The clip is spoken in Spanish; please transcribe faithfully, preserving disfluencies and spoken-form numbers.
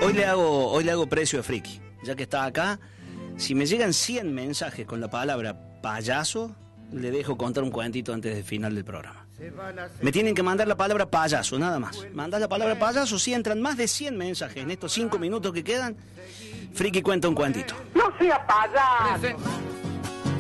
Hoy le hago, hoy le hago precio a Friki, ya que está acá. Si me llegan cien mensajes con la palabra payaso, le dejo contar un cuentito antes del final del programa. Me tienen que mandar la palabra payaso, nada más. Mandás la palabra payaso, si entran más de cien mensajes en estos cinco minutos que quedan, Friki cuenta un cuentito. ¡No sea payaso!